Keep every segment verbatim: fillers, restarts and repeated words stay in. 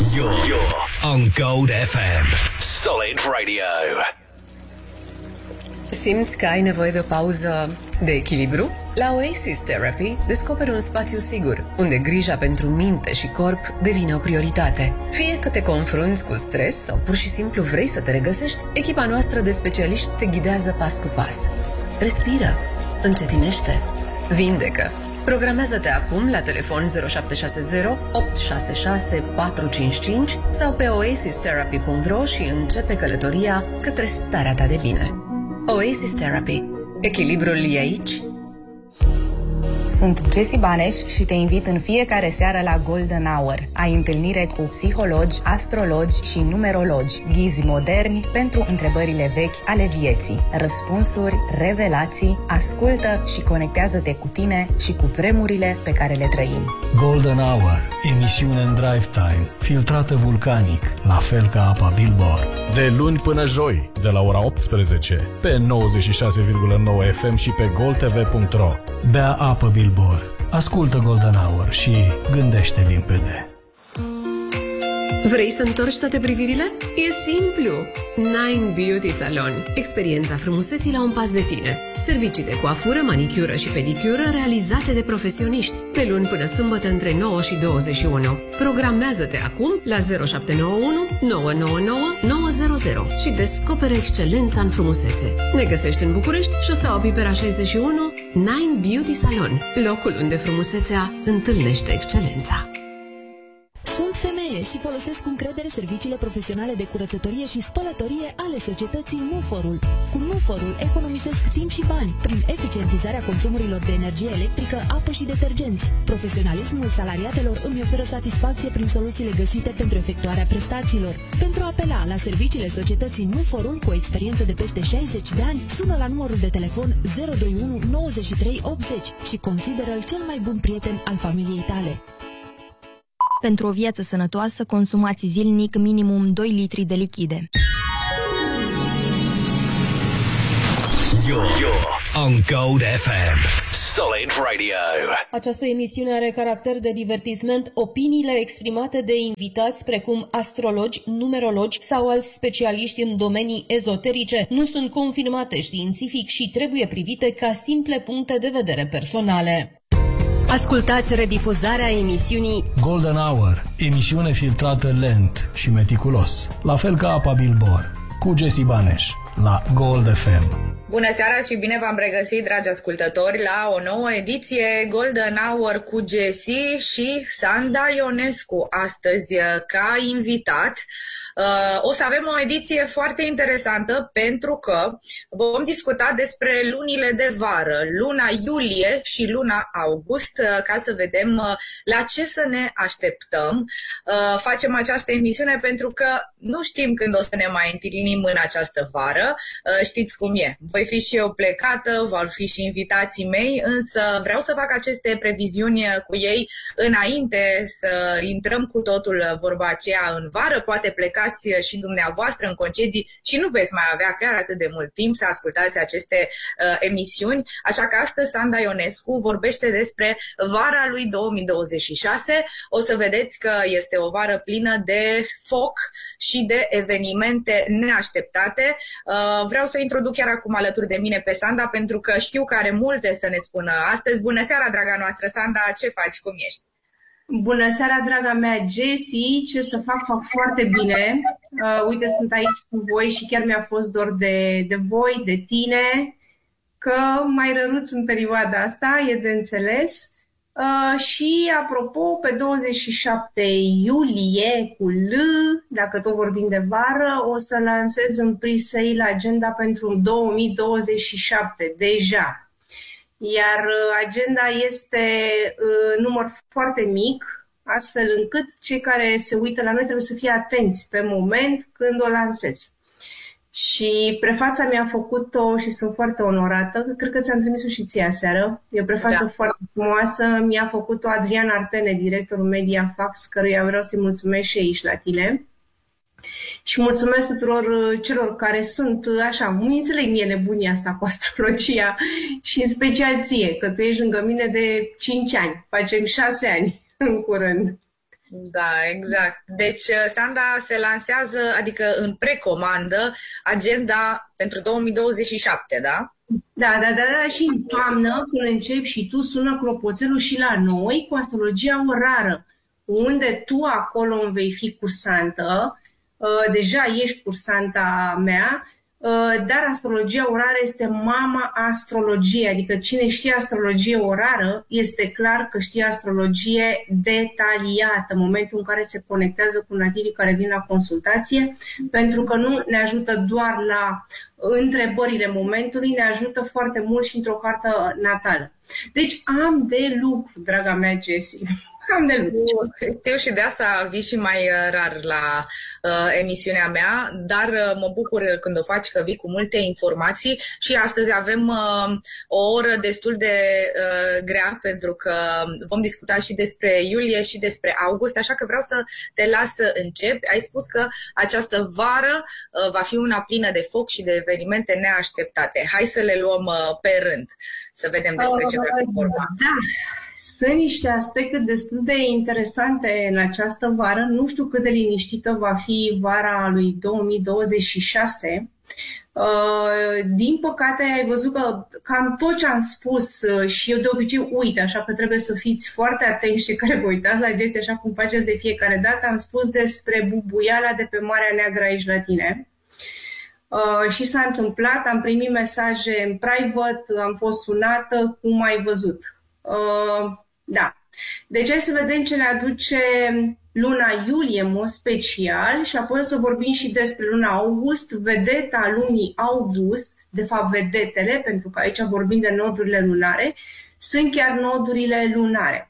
You're, you're on Gold F M. Solid Radio. Simți că ai nevoie de o pauză de echilibru? La Oasis Therapy descoperi un spațiu sigur, unde grija pentru minte și corp devine o prioritate. Fie că te confrunți cu stres sau pur și simplu vrei să te regăsești, echipa noastră de specialiști te ghidează pas cu pas. Respiră, încetinește, vindecă. Programează-te acum la telefon zero șapte șase zero opt șase șase patru cinci cinci sau pe oasis therapy punct ro și începe călătoria către starea ta de bine. Oasis Therapy. Echilibrul e aici. Sunt Jessie Baneș și te invit în fiecare seară la Golden Hour. Ai întâlnire cu psihologi, astrologi și numerologi, ghizi moderni pentru întrebările vechi ale vieții, răspunsuri, revelații, ascultă și conectează-te cu tine și cu vremurile pe care le trăim. Golden Hour, emisiune în drive time, filtrată vulcanic, la fel ca apa Billboard. De luni până joi, de la ora optsprezece, pe nouăzeci și șase virgulă nouă F M și pe gold t v punct ro. Bea apă Billboard, ascultă Golden Hour și gândește limpede. Vrei să întorci toate privirile? E simplu! Nine Beauty Salon. Experiența frumuseții la un pas de tine. Servicii de coafură, manicură și pedicură realizate de profesioniști. De luni până sâmbătă între nouă și douăzeci și unu. Programează-te acum la zero șapte nouă unu nouă nouă nouă nouă zero zero și descoperă excelența în frumusețe. Ne găsești în București, șoseaua Pipera șaizeci și unu, Nine Beauty Salon. Locul unde frumusețea întâlnește excelența. Sunt femeie și folosesc cu încredere serviciile profesionale de curățătorie și spălătorie ale societății Nuforul. Cu Nuforul economisesc timp și bani prin eficientizarea consumurilor de energie electrică, apă și detergenți. Profesionalismul salariatelor îmi oferă satisfacție prin soluțiile găsite pentru efectuarea prestațiilor. Pentru a apela la serviciile societății Nuforul cu o experiență de peste șaizeci de ani, sună la numărul de telefon zero doi unu nouăzeci și trei optzeci și consideră-l cel mai bun prieten al familiei tale. Pentru o viață sănătoasă, consumați zilnic minimum doi litri de lichide. You're, you're on Gold F M. Solid Radio. Această emisiune are caracter de divertisment. Opiniile exprimate de invitați precum astrologi, numerologi sau alți specialiști în domenii ezoterice nu sunt confirmate științific și trebuie privite ca simple puncte de vedere personale. Ascultați redifuzarea emisiunii Golden Hour, emisiune filtrată lent și meticulos, la fel ca apa Billboard, cu Jessie Baneș, la Gold F M. Bună seara și bine v-am regăsit, dragi ascultători, la o nouă ediție Golden Hour cu Jessie și Sanda Ionescu, astăzi ca invitat. O să avem o ediție foarte interesantă pentru că vom discuta despre lunile de vară, luna iulie și luna august, ca să vedem la ce să ne așteptăm. Facem această emisiune pentru că nu știm când o să ne mai întâlnim în această vară. Știți cum e, voi fi și eu plecată, vor fi și invitații mei, însă vreau să fac aceste previziuni cu ei înainte să intrăm cu totul, vorba aceea, în vară. Poate plecați și dumneavoastră în concedii și nu veți mai avea chiar atât de mult timp să ascultați aceste uh, emisiuni. Așa că astăzi Sanda Ionescu vorbește despre vara lui două mii douăzeci și șase. O să vedeți că este o vară plină de foc și de evenimente neașteptate. Uh, vreau să introduc chiar acum alături de mine pe Sanda, pentru că știu că are multe să ne spună astăzi. Bună seara, draga noastră Sanda, ce faci, cum ești? Bună seara, draga mea Jessie, ce să fac, fac foarte bine. Uh, uite, sunt aici cu voi și chiar mi-a fost dor de, de voi, de tine, că mai răruți în perioada asta, e de înțeles. Uh, și, apropo, pe douăzeci și șapte iulie, cu L, dacă tot vorbim de vară, o să lansez în pre-sale agenda pentru două mii douăzeci și șapte, deja. Iar agenda este uh, număr foarte mic, astfel încât cei care se uită la noi trebuie să fie atenți pe moment când o lansez. Și prefața mi-a făcut-o și sunt foarte onorată, cred că ți-am trimis-o și ție aseară. E o prefață da. foarte frumoasă, mi-a făcut-o Adrian Artene, directorul Mediafax, căruia vreau să-i mulțumesc și aici la tine. Și mulțumesc tuturor celor care sunt așa, nu înțeleg mie nebunia asta cu astrologia și în special ție, că tu ești lângă mine de cinci ani, facem șase ani în curând. Da, exact. Deci Sanda se lansează, adică în precomandă, agenda pentru două mii douăzeci și șapte, da? Da, da, da, da, și în toamnă, când începi și tu, sună clopoțelul și la noi cu astrologia orară, unde tu acolo îmi vei fi cursantă, deja ești cursanta mea, dar astrologia orară este mama astrologiei, adică cine știe astrologie orară este clar că știe astrologie detaliată în momentul în care se conectează cu nativii care vin la consultație, pentru că nu ne ajută doar la întrebările momentului, ne ajută foarte mult și într-o cartă natală. Deci am de lucru, draga mea Jessie. Am de lucru. Știu, știu și de asta vii și mai rar la uh, emisiunea mea, dar uh, mă bucur când o faci că vii cu multe informații și astăzi avem uh, o oră destul de uh, grea pentru că vom discuta și despre iulie și despre august, așa că vreau să te las să începi. Ai spus că această vară uh, va fi una plină de foc și de evenimente neașteptate. Hai să le luăm uh, pe rând, să vedem despre ce va fi vorba. Da. Sunt niște aspecte destul de interesante în această vară. Nu știu cât de liniștită va fi vara lui două mii douăzeci și șase. Din păcate, ai văzut că cam tot ce am spus și eu de obicei uit, așa că trebuie să fiți foarte atenți cei care vă uitați la Jessie, așa cum faceți de fiecare dată. Am spus despre bubuiala de pe Marea Neagră aici la tine. Uh, și s-a întâmplat, am primit mesaje în private, am fost sunată, cum ai văzut. Uh, da. Deci hai să vedem ce ne aduce luna iulie în mod special și apoi să vorbim și despre luna august, vedeta lunii august, de fapt vedetele, pentru că aici vorbim de nodurile lunare, sunt chiar nodurile lunare.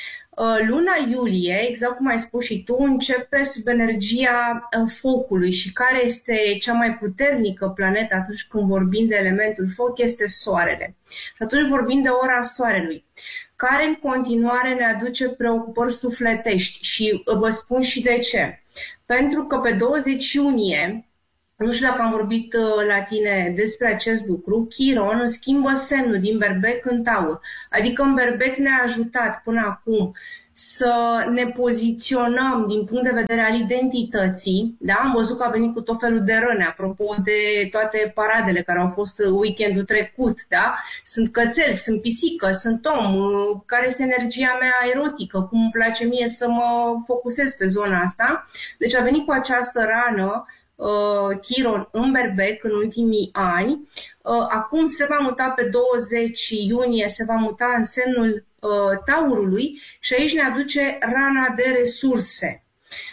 Luna iulie, exact cum ai spus și tu, începe sub energia focului și care este cea mai puternică planetă atunci când vorbim de elementul foc este Soarele. Și atunci vorbim de ora Soarelui, care în continuare ne aduce preocupări sufletești și vă spun și de ce. Pentru că pe douăzeci iunie, nu știu dacă am vorbit la tine despre acest lucru, Chiron își schimbă semnul din Berbec în Taur. Adică în Berbec ne-a ajutat până acum să ne poziționăm din punct de vedere al identității. Da? Am văzut că a venit cu tot felul de răne, apropo de toate paradele care au fost weekendul trecut. Da? Sunt cățel, sunt pisică, sunt om, care este energia mea erotică, cum îmi place mie să mă focusez pe zona asta. Deci a venit cu această rană Chiron în Berbec în ultimii ani. Acum se va muta pe douăzeci iunie, se va muta în semnul Taurului și aici ne aduce rana de resurse.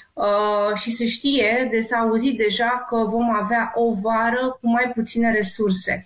Și se știe, de s-a auzit deja că vom avea o vară cu mai puține resurse.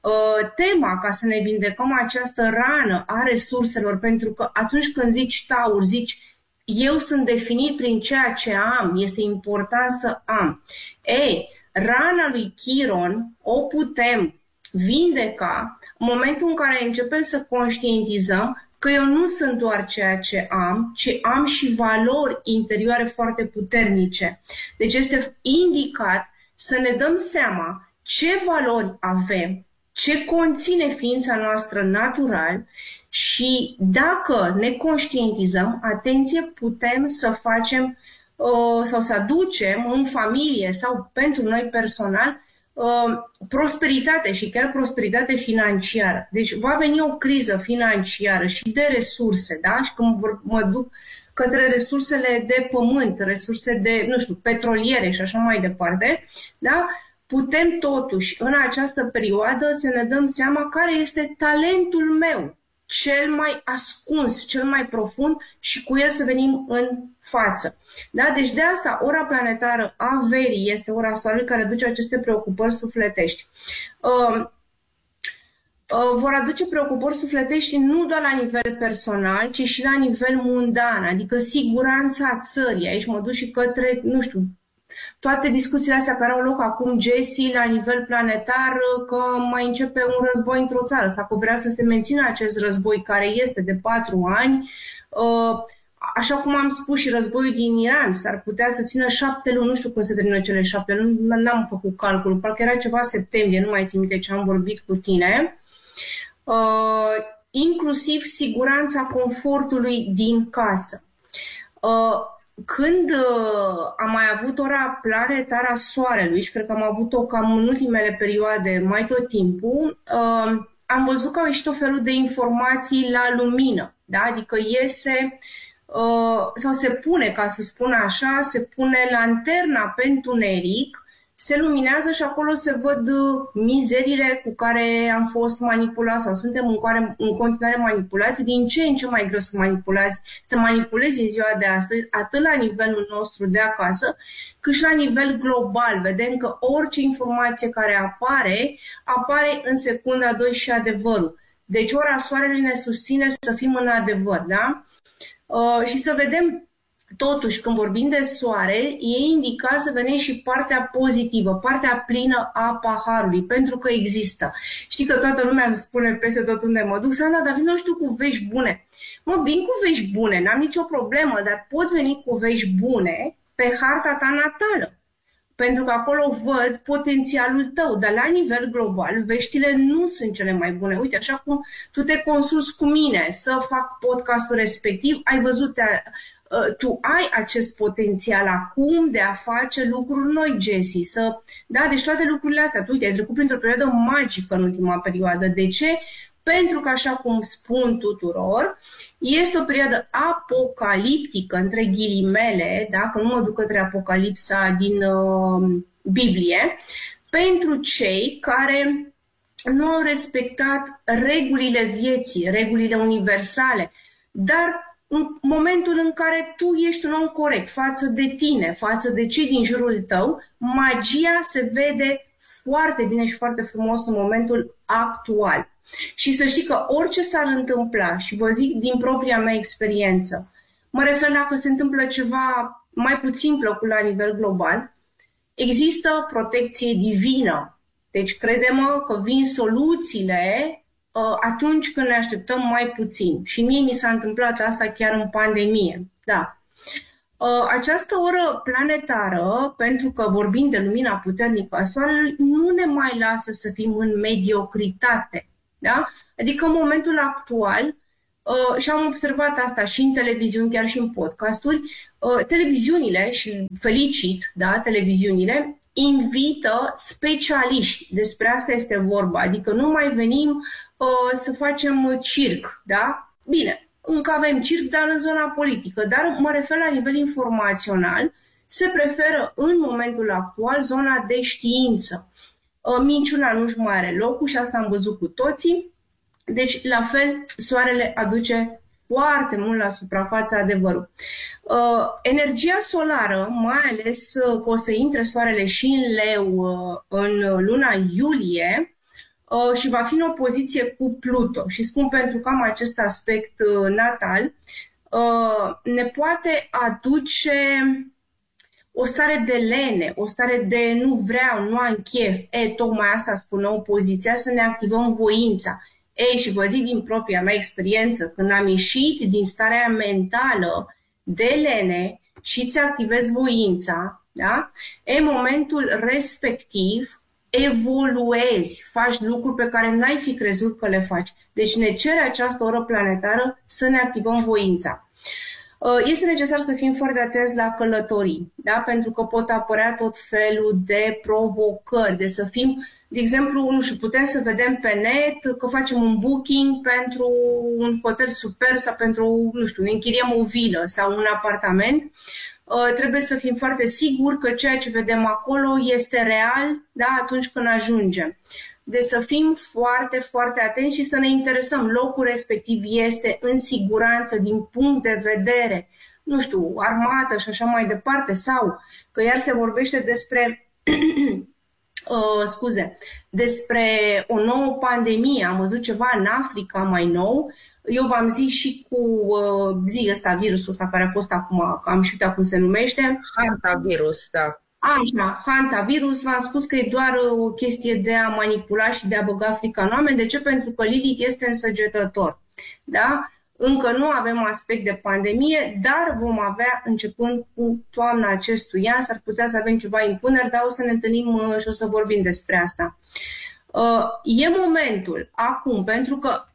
Tema ca să ne vindecăm această rană a resurselor, pentru că atunci când zici Taur, zici eu sunt definit prin ceea ce am, este important să am. Ei, rana lui Chiron o putem vindeca în momentul în care începem să conștientizăm că eu nu sunt doar ceea ce am, ci am și valori interioare foarte puternice. Deci este indicat să ne dăm seama ce valori avem, ce conține ființa noastră natural și dacă ne conștientizăm, atenție, putem să facem uh, sau să aducem în familie sau pentru noi personal uh, prosperitate și chiar prosperitate financiară. Deci va veni o criză financiară și de resurse, da? Și când mă duc către resursele de pământ, resurse de, nu știu, petroliere și așa mai departe, da? Putem totuși în această perioadă să ne dăm seama care este talentul meu, cel mai ascuns, cel mai profund și cu el să venim în față. Da? Deci de asta ora planetară a verii este ora Soarelui care aduce aceste preocupări sufletești. Uh, uh, vor aduce preocupări sufletești nu doar la nivel personal, ci și la nivel mundan, adică siguranța țării. Aici mă duc și către, nu știu, toate discuțiile astea care au loc acum, Jessie, la nivel planetar, că mai începe un război într-o țară, sau că vrea să se mențină acest război care este de patru ani. Așa cum am spus și războiul din Iran, s-ar putea să țină șapte luni, nu știu când se termină cele șapte luni, n-am făcut calculul, parcă era ceva septembrie, nu mai țin minte ce am vorbit cu tine. Inclusiv siguranța confortului din casă. când uh, am mai avut ora planetară a Soarelui, și cred că am avut-o cam în ultimele perioade, mai tot timpul, uh, am văzut că au ieșit o felul de informații la lumină, da? Adică iese uh, sau se pune, ca să spun așa, se pune lanterna pe întuneric, se luminează și acolo se văd mizerile cu care am fost manipulați sau suntem în, care, în continuare manipulați. Din ce în ce mai greu să manipulați, să manipulezi în ziua de astăzi, atât la nivelul nostru de acasă, cât și la nivel global. Vedem că orice informație care apare, apare în secunda doi și adevărul. Deci ora Soarelui ne susține să fim în adevăr, da? Uh, și să vedem. Totuși, când vorbim de soare, e indicat să vedem și partea pozitivă, partea plină a paharului, pentru că există. Știi că toată lumea îmi spune peste tot unde mă duc, Sanda, dar vin, știu, cu vești bune. Mă, vin cu vești bune, n-am nicio problemă, dar pot veni cu vești bune pe harta ta natală. Pentru că acolo văd potențialul tău, dar la nivel global veștile nu sunt cele mai bune. Uite, așa cum tu te consulți cu mine să fac podcastul respectiv, ai văzut, tu ai acest potențial acum de a face lucruri noi, Jessie. Să, da, deci toate lucrurile astea, tu uite, ai trecut printr-o perioadă magică în ultima perioadă. De ce? Pentru că, așa cum spun tuturor, este o perioadă apocaliptică, între ghilimele, da? Că nu mă duc către apocalipsa din uh, Biblie, pentru cei care nu au respectat regulile vieții, regulile universale, dar în momentul în care tu ești un om corect față de tine, față de cei din jurul tău, magia se vede foarte bine și foarte frumos în momentul actual. Și să știi că orice s-ar întâmpla, și vă zic din propria mea experiență, mă refer la că se întâmplă ceva mai puțin plăcut la nivel global, există protecție divină. Deci crede-mă că vin soluțiile atunci când ne așteptăm mai puțin. Și mie mi s-a întâmplat asta chiar în pandemie. Da. Această oră planetară, pentru că vorbim de lumina puternică a Soarelui, nu ne mai lasă să fim în mediocritate. Da? Adică în momentul actual, și am observat asta și în televiziuni, chiar și în podcasturi, televiziunile, și felicit, da, televiziunile, invită specialiști. Despre asta este vorba. Adică nu mai venim să facem circ, da? Bine, încă avem circ, dar în zona politică. Dar mă refer la nivel informațional, se preferă în momentul actual zona de știință. Minciuna nu-și mai are locul și asta am văzut cu toții. Deci, la fel, soarele aduce foarte mult la suprafața adevărul. Energia solară, mai ales că o să intre soarele și în Leu în luna iulie, și va fi în opoziție cu Pluto. Și spun pentru că am acest aspect natal, ne poate aduce o stare de lene, o stare de nu vreau, nu am chef. E, tocmai asta spune opoziția, să ne activăm voința. Ei, și vă zic din propria mea experiență, când am ieșit din starea mentală de lene și îți activezi voința, da? În momentul respectiv evoluezi, faci lucruri pe care n-ai fi crezut că le faci. Deci ne cere această oră planetară să ne activăm voința. Este necesar să fim foarte atenți la călătorii, da? Pentru că pot apărea tot felul de provocări, de să fim, de exemplu, nu știu, putem să vedem pe net că facem un booking pentru un hotel super sau pentru, nu știu, ne închiriem o vilă sau un apartament. Trebuie să fim foarte siguri că ceea ce vedem acolo este real, da, atunci când ajungem. Deci să fim foarte, foarte atenți și să ne interesăm. Locul respectiv este în siguranță din punct de vedere, nu știu, armată și așa mai departe, sau că iar se vorbește despre, uh, scuze, despre o nouă pandemie. Am văzut ceva în Africa mai nou. Eu v-am zis și cu uh, zi ăsta, virusul ăsta care a fost acum, că am și uitat cum se numește. Hantavirus, da. Așa, hantavirus, v-am spus că e doar o chestie de a manipula și de a băga frica în oameni. De ce? Pentru că Lilith este însăgetător. Da? Încă nu avem aspect de pandemie, dar vom avea, începând cu toamna acestui an, s-ar putea să avem ceva impuneri, dar o să ne întâlnim și o să vorbim despre asta. E momentul acum, pentru că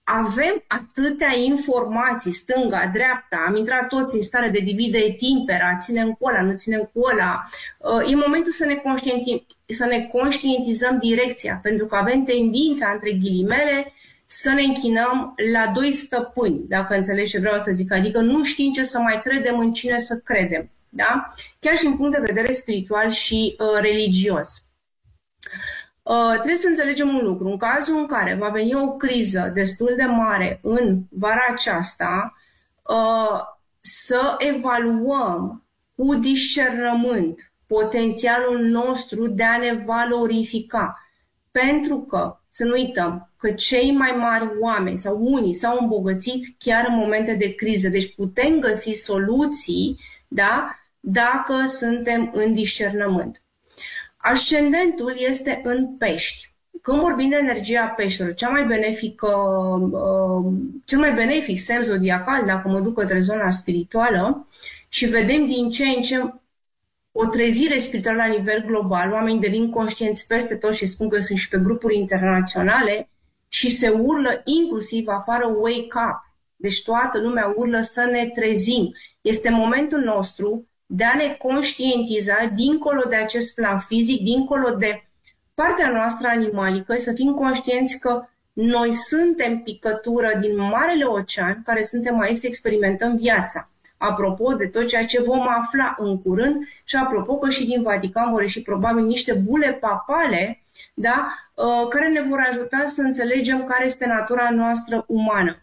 avem atâtea informații, stânga, dreapta, am intrat toți în stare de divide et impera, ținem cu ăla, nu ținem cu ăla. E momentul să ne, conștienti, să ne conștientizăm direcția, pentru că avem tendința, între ghilimele, să ne închinăm la doi stăpâni, dacă înțelegi ce vreau să zic, adică nu știm ce să mai credem, în cine să credem, da? Chiar și din punct de vedere spiritual și uh, religios. Uh, trebuie să înțelegem un lucru. În cazul în care va veni o criză destul de mare în vara aceasta, uh, să evaluăm cu discernământ potențialul nostru de a ne valorifica. Pentru că, să nu uităm, că cei mai mari oameni sau unii s-au îmbogățit chiar în momente de criză. Deci putem găsi soluții, da, dacă suntem în discernământ. Ascendentul este în pești. Când vorbim de energia peștilor, cea mai benefică, uh, cel mai benefic semn zodiacal, dacă mă duc către zona spirituală, și vedem din ce în ce o trezire spirituală la nivel global, oamenii devin conștienți peste tot și spun că sunt și pe grupuri internaționale și se urlă inclusiv afară wake up. Deci toată lumea urlă să ne trezim. Este momentul nostru de a ne conștientiza dincolo de acest plan fizic, dincolo de partea noastră animalică, să fim conștienți că noi suntem picătură din marele ocean care suntem aici să experimentăm viața. Apropo de tot ceea ce vom afla în curând și apropo că și din Vatican vor ieși probabil niște bule papale, da, care ne vor ajuta să înțelegem care este natura noastră umană.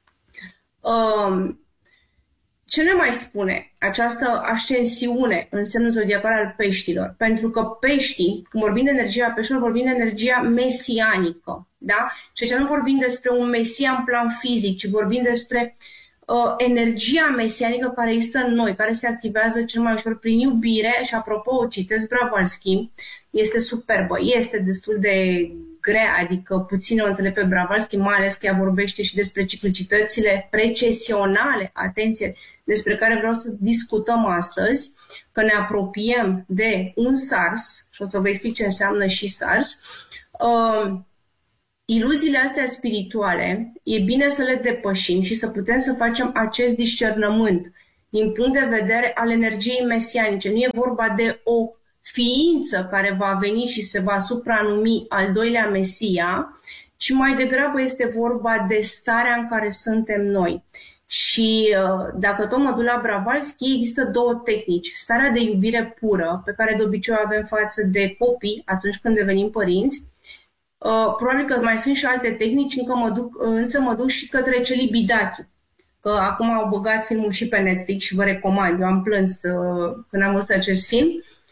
Ce ne mai spune această ascensiune în semnul zodiacal al peștilor? Pentru că peștii, când vorbim de energia peștilor, vorbim de energia mesianică, da? Și aici nu vorbim despre un mesia în plan fizic, ci vorbim despre uh, energia mesianică care există în noi, care se activează cel mai ușor prin iubire. Și apropo, o citesc Bravalski, este superbă, este destul de grea, adică puțin o înțeleg pe Bravalski, mai ales că ea vorbește și despre ciclicitățile precesionale, atenție, despre care vreau să discutăm astăzi, că ne apropiem de un SARS, și o să vă explic ce înseamnă și SARS. Uh, iluziile astea spirituale, e bine să le depășim și să putem să facem acest discernământ din punct de vedere al energiei mesianice. Nu e vorba de o ființă care va veni și se va supranumi al doilea Mesia, ci mai degrabă este vorba de starea în care suntem noi. Și dacă tot mă duc la Bravalski, există două tehnici. Starea de iubire pură, pe care de obicei o avem față de copii atunci când devenim părinți. Probabil că mai sunt și alte tehnici, încă mă duc, însă mă duc și către Celibidache. Că acum au băgat filmul și pe Netflix și vă recomand. Eu am plâns când am văzut acest film.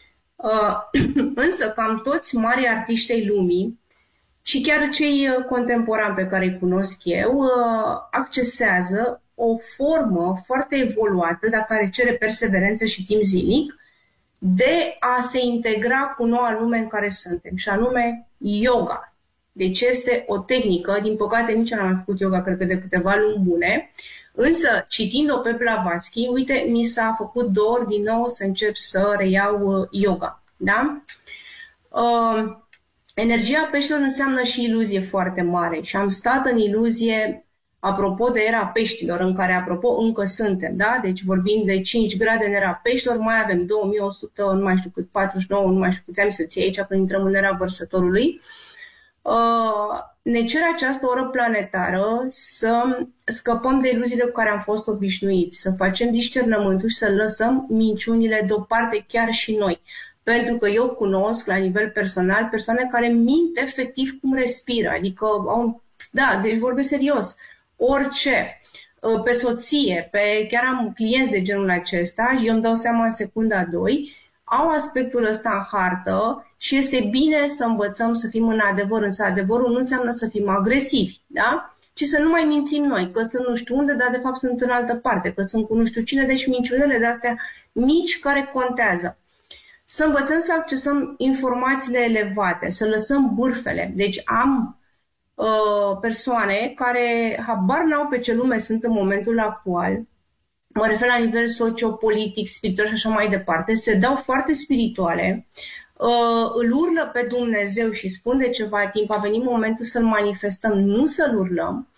Însă cam toți mari artiști ai lumii și chiar cei contemporani pe care îi cunosc eu accesează o formă foarte evoluată, dar care cere perseverență și timp zilnic, de a se integra cu noua lume în care suntem, și anume yoga. Deci este o tehnică, din păcate nici n-am mai făcut yoga, cred că de câteva luni bune, însă citind-o pe Blavatsky, uite, mi s-a făcut dor din nou să încep să reiau yoga. Da? Uh, energia peștilor înseamnă și iluzie foarte mare și am stat în iluzie apropo de era peștilor, în care apropo încă suntem, da? Deci vorbim de cinci grade în era peștilor, mai avem două mii o sută, nu mai știu cât, patruzeci și nouă, nu mai știu câți ani soție aici când intrăm în era vărsătorului. Uh, ne cere această oră planetară să scăpăm de iluziile cu care am fost obișnuiți, să facem discernământul și să lăsăm minciunile deoparte chiar și noi. Pentru că eu cunosc la nivel personal persoane care mint efectiv cum respiră, adică, au, da, deci vorbesc serios, orice, pe soție, pe, chiar am clienți de genul acesta și eu îmi dau seama în secunda doi, au aspectul ăsta în hartă și este bine să învățăm să fim în adevăr, însă adevărul nu înseamnă să fim agresivi, da? Ci să nu mai mințim noi, că sunt nu știu unde, dar de fapt sunt în altă parte, că sunt cu nu știu cine, deci minciunele de astea mici care contează. Să învățăm să accesăm informațiile elevate, să lăsăm bârfele. Deci am uh, persoane care habar n-au pe ce lume sunt în momentul actual, mă refer la nivel sociopolitic, spiritual și așa mai departe, se dau foarte spirituale, uh, îl urlă pe Dumnezeu și spun de ceva timp, a venit momentul să-l manifestăm, nu să-l urlăm,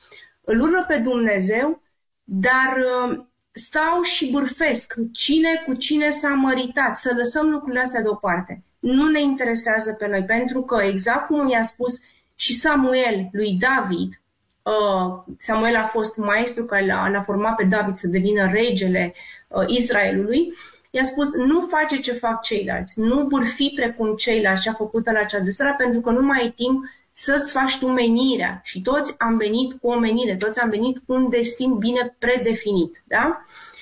îl urlă pe Dumnezeu, dar uh, stau și bârfesc cine cu cine s-a măritat, să lăsăm lucrurile astea deoparte. Nu ne interesează pe noi, pentru că exact cum i-a spus și Samuel lui David, uh, Samuel a fost maestru care l-a, l-a format pe David să devină regele uh, Israelului, i-a spus, nu face ce fac ceilalți, nu bârfi precum ceilalți ce a făcut la cea de seară, pentru că nu mai ai timp să-ți faci tu menirea. Și toți am venit cu o menire, toți am venit cu un destin bine predefinit. Da?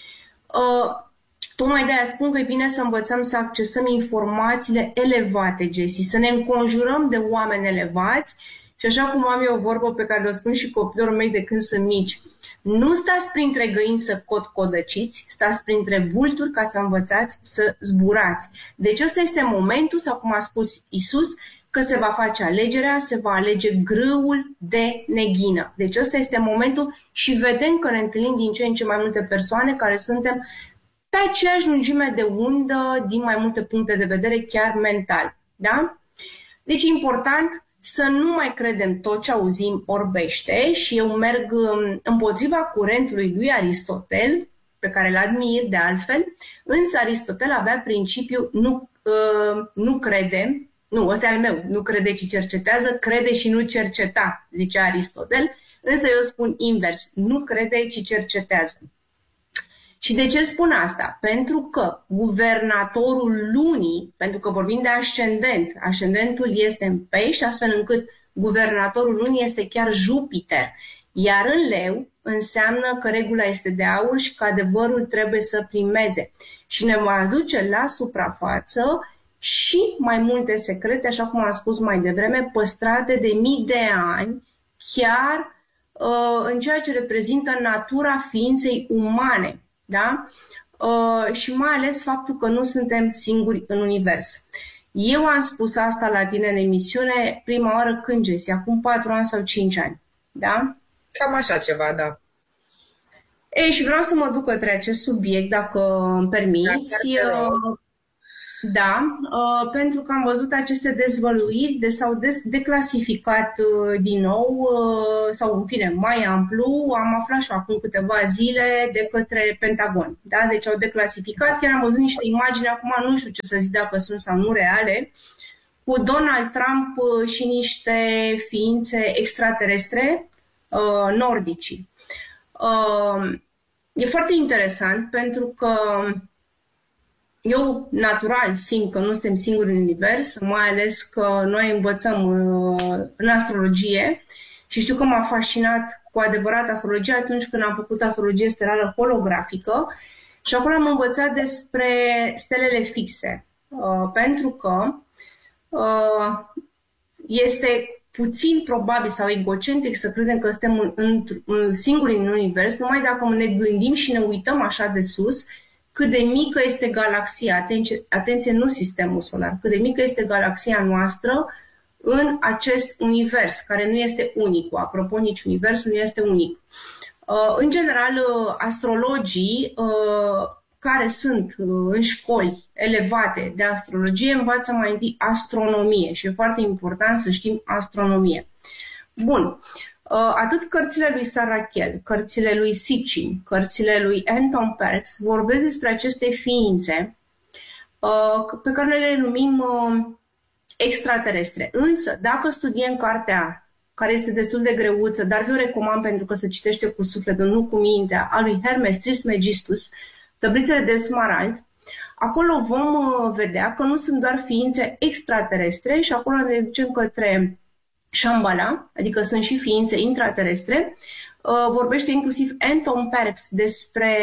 Uh, tocmai de-aia spun că e bine să învățăm să accesăm informațiile elevate, Jessie, să ne înconjurăm de oameni elevați și așa cum am eu o vorbă pe care o spun și copiilor mei de când sunt mici, nu stați printre găini să cot-codăciți, stați printre vulturi ca să învățați să zburați. Deci ăsta este momentul, sau cum a spus Iisus, că se va face alegerea, se va alege grâul de neghină. Deci ăsta este momentul și vedem că ne întâlnim din ce în ce mai multe persoane care suntem pe aceeași lungime de undă din mai multe puncte de vedere, chiar mental. Da? Deci e important să nu mai credem tot ce auzim orbește și eu merg împotriva curentului lui Aristotel, pe care îl admir de altfel, însă Aristotel avea principiul nu, uh, nu crede, nu, ăsta e al meu, nu crede, ci cercetează, crede și nu cerceta, zicea Aristotel, însă eu spun invers, nu crede, ci cercetează. Și de ce spun asta? Pentru că guvernatorul lunii, pentru că vorbim de ascendent, ascendentul este în pești, astfel încât guvernatorul lunii este chiar Jupiter. Iar în leu înseamnă că regula este de aur și că adevărul trebuie să primeze. Și ne va aduce la suprafață și mai multe secrete, așa cum am spus mai devreme, păstrate de mii de ani, chiar uh, în ceea ce reprezintă natura ființei umane. Da? Uh, și mai ales faptul că nu suntem singuri în univers. Eu am spus asta la tine în emisiune prima oară când, Jessie, acum patru ani sau cinci ani. Da? Cam așa ceva, da. Ei, și vreau să mă duc către acest subiect, dacă îmi permiți. Da, da, uh, pentru că am văzut aceste dezvăluiri, de, s-au des, declasificat uh, din nou, uh, sau în fine, mai amplu, am aflat și acum câteva zile de către Pentagon. Da? Deci au declasificat, chiar am văzut niște imagini, acum nu știu ce să zic dacă sunt sau nu reale, cu Donald Trump uh, și niște ființe extraterestre uh, nordici. Uh, e foarte interesant pentru că eu, natural, simt că nu suntem singuri în univers, mai ales că noi învățăm uh, în astrologie și știu că m-a fascinat cu adevărat astrologia atunci când am făcut astrologie stelară holografică și acolo am învățat despre stelele fixe, uh, pentru că uh, este puțin probabil sau egocentric să credem că suntem în, în, singuri în univers, numai dacă ne gândim și ne uităm așa de sus, cât de mică este galaxia, atenție, atenție, nu sistemul solar, cât de mică este galaxia noastră în acest univers, care nu este unic. Apropo, nici universul nu este unic. În general, astrologii care sunt în școli elevate de astrologie învață mai întâi astronomie și e foarte important să știm astronomie. Bun. Atât cărțile lui Sarachel, cărțile lui Sitchin, cărțile lui Anton Perks vorbesc despre aceste ființe pe care noi le numim extraterestre. Însă, dacă studiem cartea, care este destul de greuță, dar vi-o recomand pentru că se citește cu sufletul, nu cu mintea, a lui Hermes Trismegistus, Tăblițele de Smarald, acolo vom vedea că nu sunt doar ființe extraterestre și acolo ne ducem către Shambhala, adică sunt și ființe intraterestre. Uh, vorbește inclusiv Anton Perks despre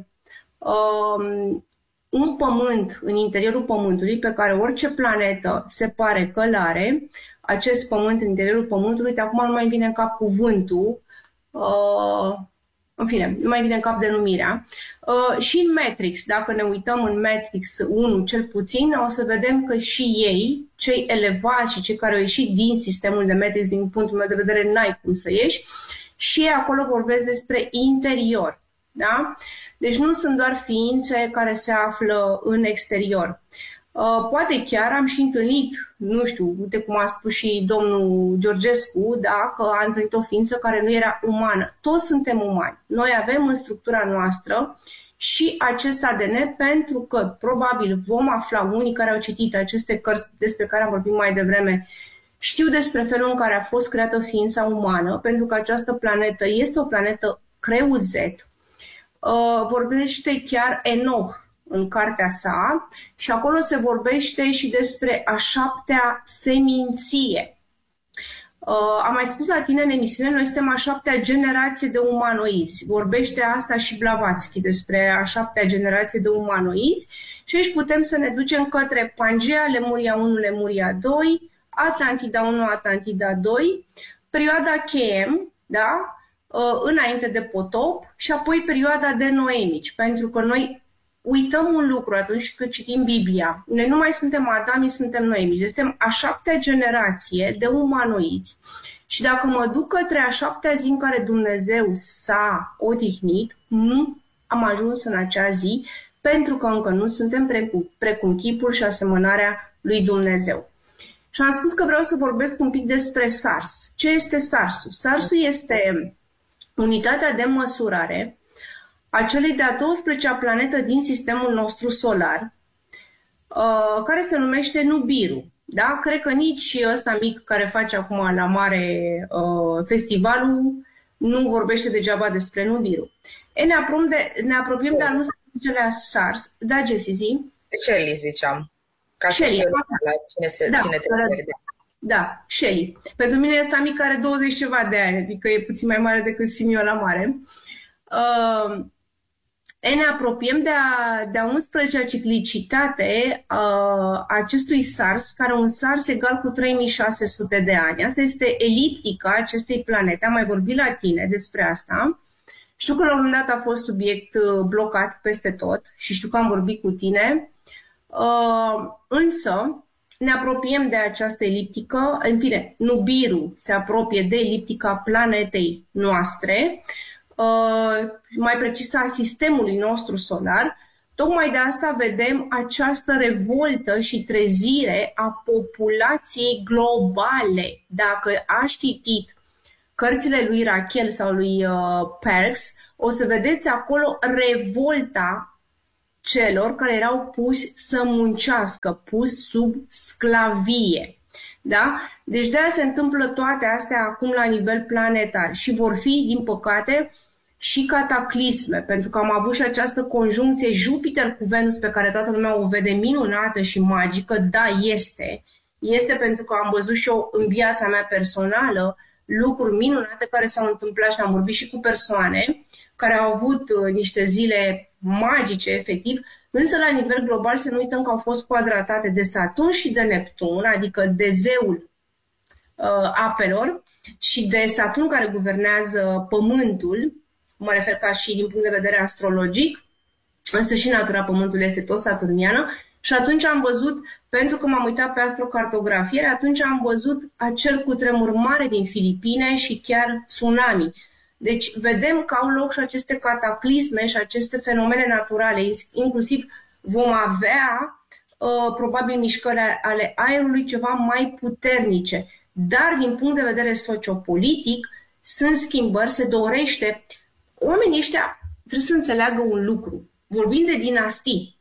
uh, un pământ în interiorul Pământului pe care orice planetă se pare că l-are. Acest pământ în interiorul Pământului, de acum nu mai vine în cap cuvântul, uh, în fine, nu mai vine în cap denumirea. Uh, și în Matrix, dacă ne uităm în Matrix unu cel puțin, o să vedem că și ei, cei elevați și cei care au ieșit din sistemul de Matrix, din punctul meu de vedere, n-ai cum să ieși, și ei acolo vorbesc despre interior. Da? Deci nu sunt doar ființe care se află în exterior. Uh, poate chiar am și întâlnit, nu știu, uite cum a spus și domnul Georgescu, da, că a întâlnit o ființă care nu era umană. Toți suntem umani. Noi avem în structura noastră și acest A D N, pentru că probabil vom afla, unii care au citit aceste cărți despre care am vorbit mai devreme, știu despre felul în care a fost creată ființa umană, pentru că această planetă este o planetă creu Z. Uh, vorbește chiar Enoch în cartea sa și acolo se vorbește și despre a șaptea seminție. Uh, am mai spus la tine în emisiune, noi suntem a șaptea generație de umanoizi. Vorbește asta și Blavatsky despre a șaptea generație de umanoizi și aici putem să ne ducem către Pangea, Lemuria unu, Lemuria doi, Atlantida unu, Atlantida doi, perioada Chem, da? uh, înainte de potop și apoi perioada de noemici, pentru că noi uităm un lucru atunci când citim Biblia. Noi nu mai suntem Adami, suntem noemici. Suntem a șaptea generație de umanoiți. Și dacă mă duc către a șaptea zi în care Dumnezeu s-a odihnit, nu am ajuns în acea zi, pentru că încă nu suntem precum, precum chipul și asemănarea lui Dumnezeu. Și am spus că vreau să vorbesc un pic despre SARS. Ce este SARS-ul? SARS-ul este unitatea de măsurare a celei de-a douăsprezecea planetă din sistemul nostru solar, uh, care se numește Nubiru. Da? Cred că nici ăsta mic care face acum la mare uh, festivalul nu vorbește degeaba despre Nubiru. E, ne, apropiem de, ne apropiem de anul la SARS. Da, Jessy, zi? Shelly ziceam. Ca să Shelly, știu la cine, se, da, cine te da, referi. da, Shelly. Pentru mine ăsta mic are douăzeci ceva de ani, adică e puțin mai mare decât fiul meu la mare. Uh, E, ne apropiem de a, de a unsprezecea ciclicitate a acestui SARS, care un SARS egal cu trei mii șase sute de ani. Asta este eliptica acestei planete. Am mai vorbit la tine despre asta. Știu că la un moment dat a fost subiect blocat peste tot și știu că am vorbit cu tine. Uh, însă ne apropiem de această eliptică. În fine, Nubiru se apropie de eliptica planetei noastre. Uh, mai precis a sistemului nostru solar. Tocmai de asta vedem această revoltă și trezire a populației globale. Dacă aș citit cărțile lui Rachel sau lui uh, Perks, o să vedeți acolo revolta celor care erau puși să muncească, puși sub sclavie. Da? Deci de-aia se întâmplă toate astea acum la nivel planetar și vor fi, din păcate, și cataclisme, pentru că am avut și această conjuncție Jupiter cu Venus pe care toată lumea o vede minunată și magică. Da, este. Este pentru că am văzut și eu în viața mea personală lucruri minunate care s-au întâmplat și am vorbit și cu persoane care au avut niște zile magice, efectiv, însă la nivel global să nu uităm că au fost quadratate de Saturn și de Neptun, adică de zeul uh, apelor și de Saturn care guvernează Pământul, mă refer ca și din punct de vedere astrologic, însă și natura Pământului este tot saturniană și atunci am văzut, pentru că m-am uitat pe astrocartografiere, atunci am văzut acel cutremur mare din Filipine și chiar tsunami. Deci vedem că au loc și aceste cataclisme și aceste fenomene naturale, inclusiv vom avea uh, probabil mișcări ale aerului ceva mai puternice. Dar din punct de vedere sociopolitic sunt schimbări, se dorește. Oamenii ăștia trebuie să înțeleagă un lucru. Vorbind de dinastii,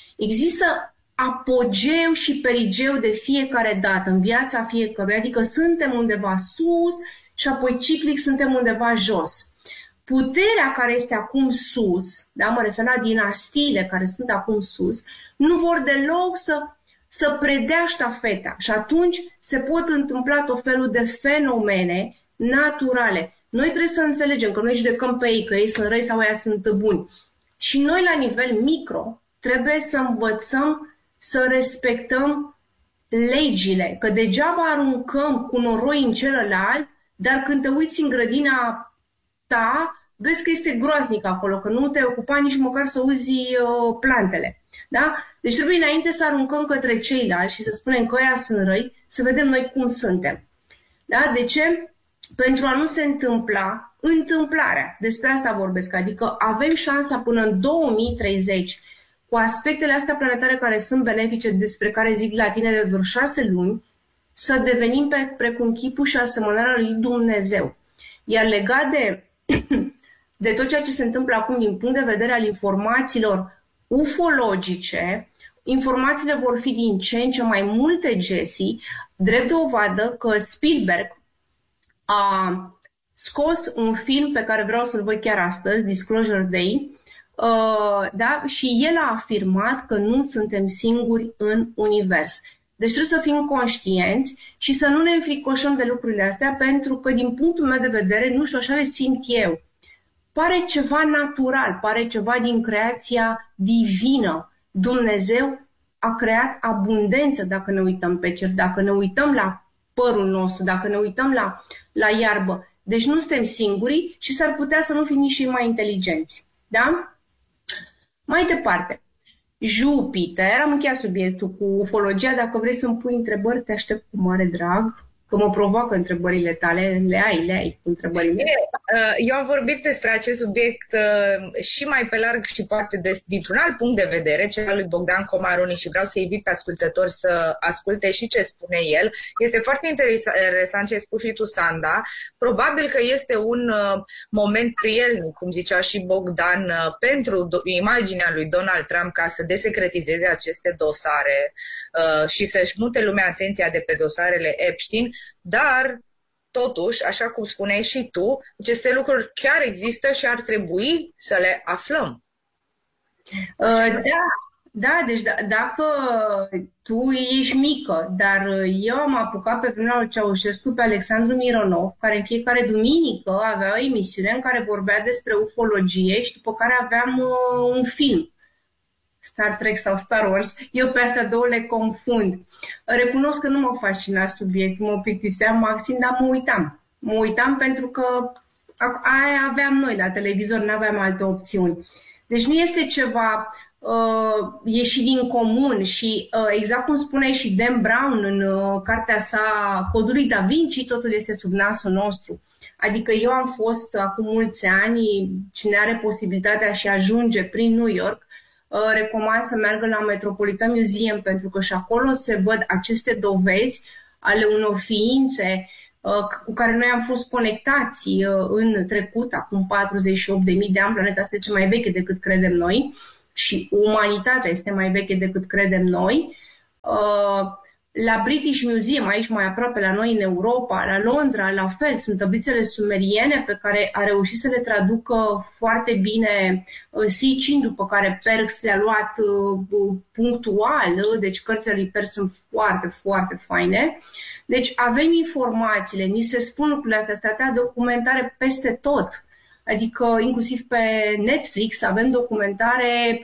există apogeu și perigeu de fiecare dată în viața fiecăruia, adică suntem undeva sus și apoi ciclic suntem undeva jos. Puterea care este acum sus, da, mă refer la dinastiile care sunt acum sus, nu vor deloc să, să predea ștafeta și atunci se pot întâmpla tot felul de fenomene naturale. Noi trebuie să înțelegem că noi judecăm pe ei, că ei sunt răi sau ei sunt buni. Și noi la nivel micro trebuie să învățăm să respectăm legile, că degeaba aruncăm cu noroi în celălalt, dar când te uiți în grădina ta, vezi că este groaznic acolo, că nu te ocupa nici măcar să uzi uh, plantele. Da? Deci trebuie înainte să aruncăm către ceilalți și să spunem că ăia sunt răi, să vedem noi cum suntem. Da? De ce? Pentru a nu se întâmpla întâmplarea. Despre asta vorbesc. Adică avem șansa până în două mii treizeci, cu aspectele astea planetare care sunt benefice, despre care zic la tine de vreo șase luni, să devenim pe, precum chipul și asemănarea lui Dumnezeu. Iar legat de, de tot ceea ce se întâmplă acum din punct de vedere al informațiilor ufologice, informațiile vor fi din ce în ce mai multe, Jessie, drept dovadă că Spielberg a scos un film pe care vreau să-l văd chiar astăzi, Disclosure Day, uh, da? Și el a afirmat că nu suntem singuri în univers. Deci trebuie să fim conștienți și să nu ne înfricoșăm de lucrurile astea, pentru că din punctul meu de vedere, nu știu, așa le simt eu, pare ceva natural, pare ceva din creația divină. Dumnezeu a creat abundență dacă ne uităm pe cer, dacă ne uităm la părul nostru, dacă ne uităm la, la iarbă. Deci nu suntem singuri și s-ar putea să nu fim nici și mai inteligenți. Da? Mai departe. Jupiter, am încheiat subiectul cu ufologia. Dacă vrei să-mi pui întrebări, te aștept cu mare drag. Că mă provoacă întrebările tale, le ai, le ai cu întrebările. Eu am vorbit despre acest subiect și mai pe larg și poate de, dintr-un alt punct de vedere, cel al lui Bogdan Comaroni, și vreau să invit pe ascultători să asculte și ce spune el. Este foarte interesant ce ai spus și tu, Sanda. Probabil că este un moment prielnic, cum zicea și Bogdan, pentru imaginea lui Donald Trump ca să desecretizeze aceste dosare și să-și mute lumea atenția de pe dosarele Epstein. Dar, totuși, așa cum spuneai și tu, aceste lucruri chiar există și ar trebui să le aflăm. Uh, da, da, deci d- dacă tu ești mică, dar eu am apucat pe vremea lui Ceaușescu pe Alexandru Mironov, care în fiecare duminică avea o emisiune în care vorbea despre ufologie și după care aveam uh, un film. Star Trek sau Star Wars, eu pe astea două le confund. Recunosc că nu mă fascina subiectul, mă plictiseam maxim, dar mă uitam. Mă uitam pentru că aia aveam noi la televizor, nu aveam alte opțiuni. Deci nu este ceva uh, ieșit din comun și uh, exact cum spune și Dan Brown în uh, cartea sa Codul lui Da Vinci, totul este sub nasul nostru. Adică eu am fost acum mulți ani, cine are posibilitatea și ajunge prin New York, recomand să meargă la Metropolitan Museum, pentru că și acolo se văd aceste dovezi ale unor ființe cu care noi am fost conectați în trecut, acum patruzeci și opt de mii de ani. Planeta asta este mai veche decât credem noi și umanitatea este mai veche decât credem noi. La British Museum, aici mai aproape la noi în Europa, la Londra, la fel, sunt tablițele sumeriene pe care a reușit să le traducă foarte bine Sitchin, după care Perks le-a luat punctual, deci cărțile lui Perks sunt foarte, foarte faine. Deci avem informațiile, ni se spun lucrurile astea, statea documentare peste tot, adică inclusiv pe Netflix avem documentare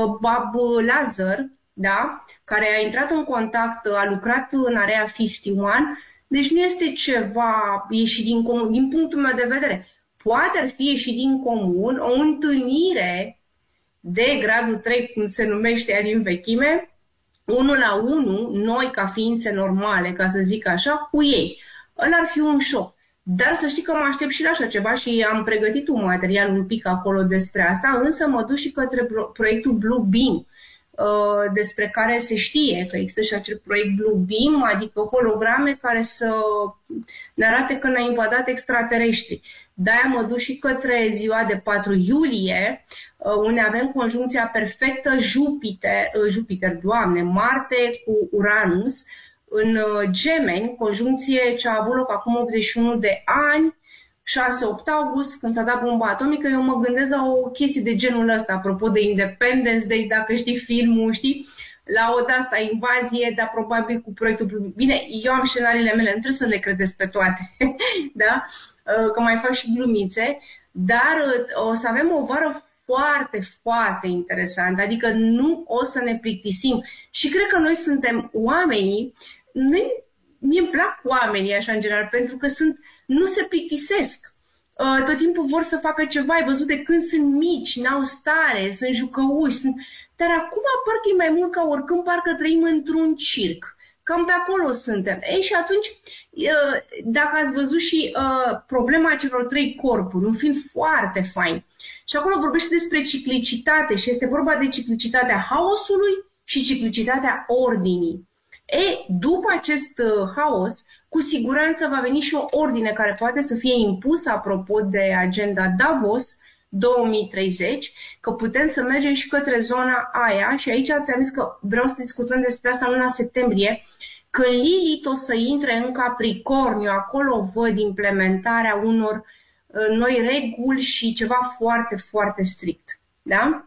Bob Lazar, da? Care a intrat în contact, a lucrat în Area cincizeci și unu, deci nu este ceva ieșit din comun, din punctul meu de vedere. Poate ar fi ieșit din comun o întâlnire de gradul trei, cum se numește ea din vechime, unul la unul, noi ca ființe normale, ca să zic așa, cu ei. Ăla ar fi un șoc. Dar să știi că mă aștept și la așa ceva și am pregătit un material un pic acolo despre asta, însă mă duc și către proiectul Blue Beam, despre care se știe că există și acel proiect Blue Beam, adică holograme care să ne arate că ne-a invadat extraterestri. De-aia mă duc și către ziua de patru iulie, unde avem conjuncția perfectă Jupiter, Jupiter, Doamne, Marte cu Uranus, în Gemeni, conjuncție ce a avut loc acum optzeci și unu de ani, șase opt august, când s-a dat bomba atomică. Eu mă gândesc la o chestie de genul ăsta, apropo de Independence Day, dacă știi filmul, știi, la o de-asta invazie, dar probabil cu proiectul. Bine, eu am scenariile mele, nu trebuie să le credeți pe toate, da? Că mai fac și glumițe, dar o să avem o vară foarte, foarte interesantă, adică nu o să ne plictisim. Și cred că noi suntem oamenii, noi, mie îmi plac oamenii așa în general, pentru că sunt, nu se plictisesc. Tot timpul vor să facă ceva, ai văzut de când sunt mici, n-au stare, sunt jucăuși, sunt... dar acum parcă e mai mult ca oricând, parcă trăim într-un circ. Cam pe acolo suntem. Ei, și atunci, dacă ați văzut și uh, problema celor trei corpuri, un film foarte fain, Și acolo vorbește despre ciclicitate și este vorba de ciclicitatea haosului și ciclicitatea ordinii. E, după acest uh, haos, cu siguranță va veni și o ordine care poate să fie impusă, apropo de agenda Davos două mii treizeci, că putem să mergem și către zona aia și aici ți-am zis că vreau să discutăm despre asta în luna septembrie, când Lilith o să intre în Capricorniu, acolo văd implementarea unor uh, noi reguli și ceva foarte, foarte strict. Da?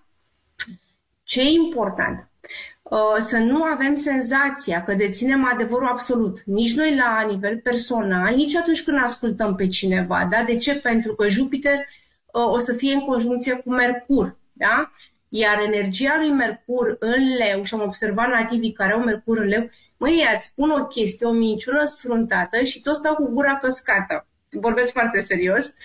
Ce e important? Să nu avem senzația că deținem adevărul absolut, nici noi la nivel personal, nici atunci când ascultăm pe cineva. Da? De ce? Pentru că Jupiter o să fie în conjuncție cu Mercur. Da? Iar energia lui Mercur în leu, și am observat nativii care au Mercur în leu, măi, îți spun o chestie, o minciună sfruntată și toți stau cu gura căscată. Vorbesc foarte serios.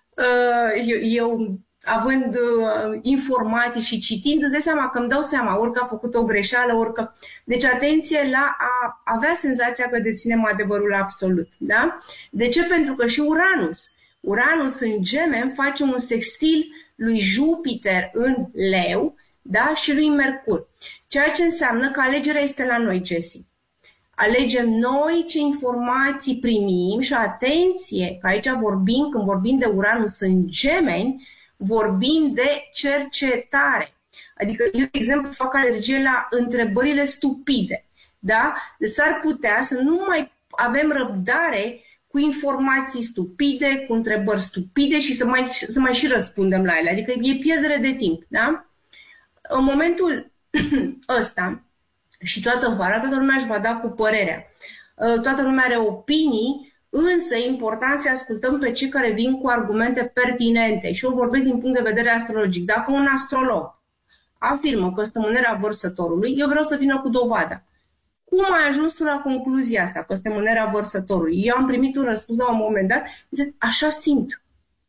Eu... eu având uh, informații și citind, îți dai seama că îmi dau seama ori că a făcut o greșeală, ori că... Deci atenție la a avea senzația că deținem adevărul absolut. Da? De ce? Pentru că și Uranus, Uranus în Gemeni face un sextil lui Jupiter în Leu, da? Și lui Mercur. Ceea ce înseamnă că alegerea este la noi, Jessie. Alegem noi ce informații primim și atenție, că aici vorbim, când vorbim de Uranus în Gemeni, vorbim de cercetare. Adică eu, de exemplu, fac alergie la întrebările stupide. Da? Deci s-ar putea să nu mai avem răbdare cu informații stupide, cu întrebări stupide și să mai, să mai și răspundem la ele. Adică e pierdere de timp. Da? În momentul ăsta, și toată vara, toată lumea își va da cu părerea. Toată lumea are opinii, însă e important să ascultăm pe cei care vin cu argumente pertinente. Și eu vorbesc din punct de vedere astrologic. Dacă un astrolog afirmă că stămânerea vărsătorului, eu vreau să vină cu dovada. Cum ai ajuns tu la concluzia asta, că stămânerea vărsătorului? Eu am primit un răspuns la un moment dat, zic, așa simt.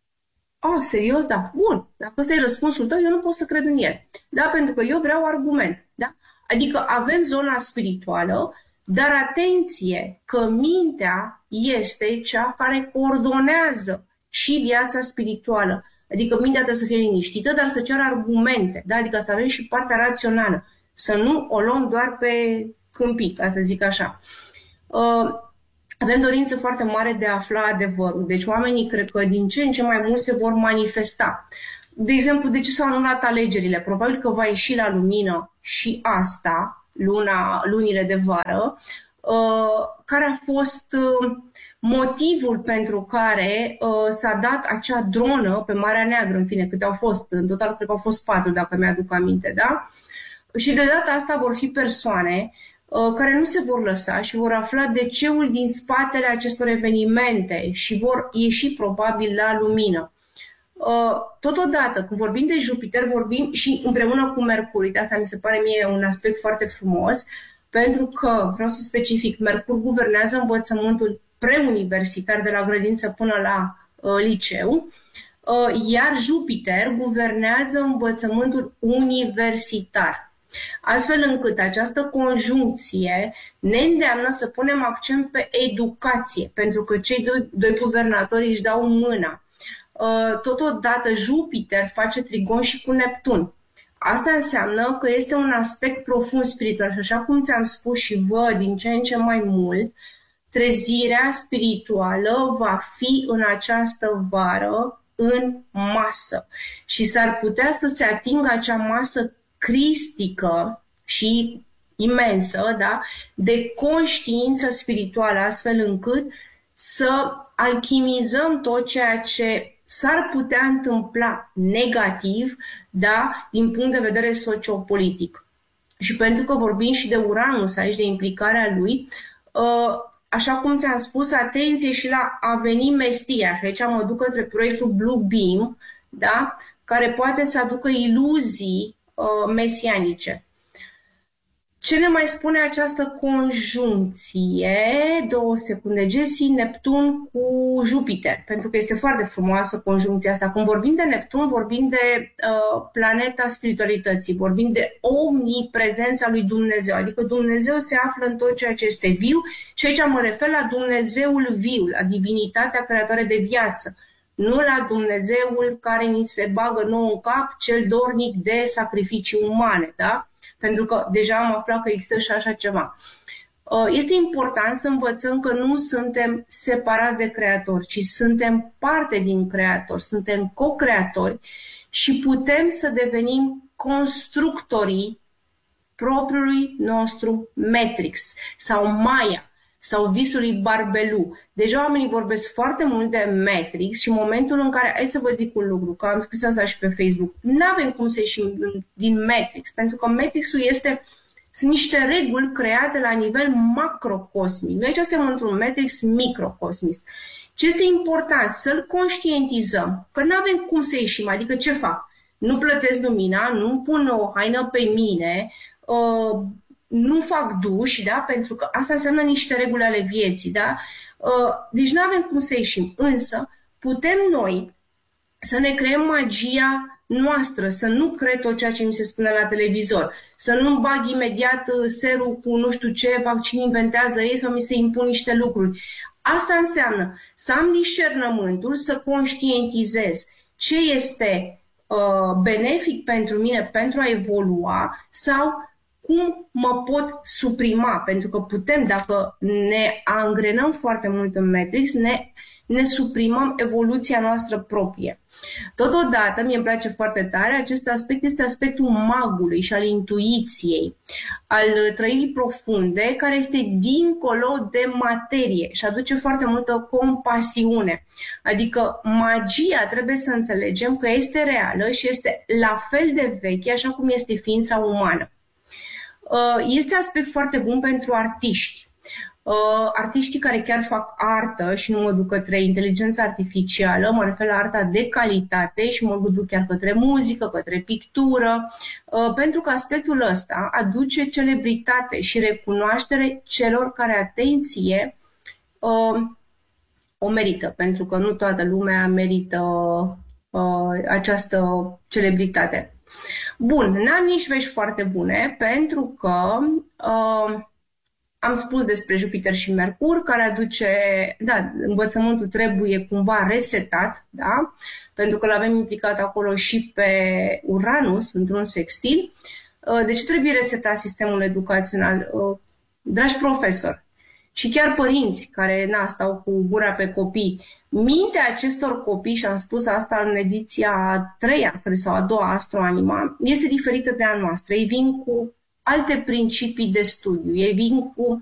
Oh, serios? Da. Bun. Dacă ăsta e răspunsul tău, eu nu pot să cred în el. Da? Pentru că eu vreau argument. Da? Adică avem zona spirituală, dar atenție că mintea este cea care coordonează și viața spirituală. Adică mintea trebuie să fie liniștită, dar să ceară argumente. Da? Adică să avem și partea rațională. Să nu o luăm doar pe câmpii, ca să zic așa. Uh, avem dorință foarte mare de a afla adevărul. Deci oamenii cred că din ce în ce mai mult se vor manifesta. De exemplu, de ce s-au anulat alegerile? Probabil că va ieși la lumină și asta, luna, lunile de vară, uh, care a fost uh, motivul pentru care uh, s-a dat acea dronă pe Marea Neagră, în fine, câte au fost, în total cred că au fost patru, dacă mi-aduc aminte, da? Și de data asta vor fi persoane uh, care nu se vor lăsa și vor afla de ceul din spatele acestor evenimente și vor ieși probabil la lumină. Totodată, când vorbim de Jupiter, vorbim și împreună cu Mercur. De asta mi se pare mie un aspect foarte frumos, pentru că, vreau să specific, Mercur guvernează învățământul preuniversitar de la grădință până la uh, liceu, uh, iar Jupiter guvernează învățământul universitar. Astfel încât această conjuncție ne îndeamnă să punem accent pe educație, pentru că cei doi, doi guvernatori își dau mâna. Totodată Jupiter face trigon și cu Neptun. Asta înseamnă că este un aspect profund spiritual și așa cum ți-am spus și văd din ce în ce mai mult, trezirea spirituală va fi în această vară în masă și s-ar putea să se atingă acea masă cristică și imensă, da, de conștiință spirituală, astfel încât să alchimizăm tot ceea ce s-ar putea întâmpla negativ, da, din punct de vedere sociopolitic. Și pentru că vorbim și de Uranus aici, de implicarea lui, așa cum ți-am spus, atenție și la a veni mestia. Și aici mă duc către proiectul Blue Beam, da, care poate să aducă iluzii mesianice. Ce ne mai spune această conjuncție? Două secunde, Jessie, Neptun cu Jupiter, pentru că este foarte frumoasă conjuncția asta. Când vorbim de Neptun, vorbim de uh, planeta spiritualității, vorbim de omniprezența lui Dumnezeu, adică Dumnezeu se află în tot ceea ce este viu și aici mă refer la Dumnezeul viu, la divinitatea creatoare de viață. nu la Dumnezeul care ni se bagă nou în cap, cel dornic de sacrificii umane, da? Pentru că deja am aflat că există și așa ceva. Este important să învățăm că nu suntem separați de Creator, ci suntem parte din Creator, suntem co-creatori și putem să devenim constructorii propriului nostru Matrix sau Maya sau visului Barbelu. Deja oamenii vorbesc foarte mult de Matrix și în momentul în care, hai să vă zic un lucru, că am scris asta și pe Facebook, nu avem cum să ieșim din Matrix, pentru că Matrixul este, sunt niște reguli create la nivel macrocosmic. Noi aici suntem într-un Matrix microcosmic. Ce este important? Să-l conștientizăm, că nu avem cum să ieșim, adică ce fac? Nu plătesc lumina, nu pun o haină pe mine, uh, nu fac duș, da? Pentru că asta înseamnă niște reguli ale vieții, da? Uh, deci nu avem cum să ieșim, însă putem noi să ne creăm magia noastră, să nu cred tot ceea ce mi se spune la televizor, să nu bag imediat serul cu nu știu ce vaccin inventează ei sau mi se impun niște lucruri. Asta înseamnă să am discernământul, să conștientizez ce este uh, benefic pentru mine pentru a evolua sau cum mă pot suprima, pentru că putem, dacă ne angrenăm foarte mult în Matrix, ne, ne suprimăm evoluția noastră proprie. Totodată, mie îmi place foarte tare, acest aspect este aspectul magului și al intuiției, al trăirii profunde, care este dincolo de materie și aduce foarte multă compasiune. Adică magia, trebuie să înțelegem că este reală și este la fel de veche, așa cum este ființa umană. Este aspect foarte bun pentru artiști. Artiștii care chiar fac artă și nu mă duc către inteligența artificială, mă refer la arta de calitate și mă duc chiar către muzică, către pictură, pentru că aspectul ăsta aduce celebritate și recunoaștere celor care, atenție, o merită, pentru că nu toată lumea merită această celebritate. Bun, n-am nici vești foarte bune, pentru că uh, am spus despre Jupiter și Mercur, care aduce, da, învățământul trebuie cumva resetat, da, pentru că l-avem implicat acolo și pe Uranus, într-un sextil, uh, deci trebuie resetat sistemul educațional. Uh, dragi profesori și chiar părinți care, na, stau cu gura pe copii, mintea acestor copii, și am spus asta în ediția a treia sau a doua Astroanima, este diferită de a noastră. Ei vin cu alte principii de studiu, ei vin cu